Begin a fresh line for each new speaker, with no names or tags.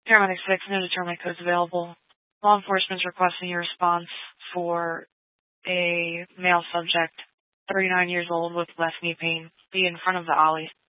Paramedic 6, no determinate codes available. Law enforcement is requesting your response for a male subject, 39 years old with left knee pain. Be in front of the alley.